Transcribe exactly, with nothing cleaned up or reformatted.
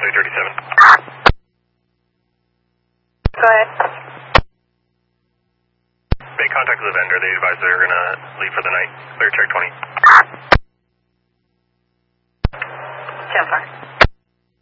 three thirty-seven. Go ahead. Make contact with the vendor. They advise they're going to leave for the night. Clear check twenty.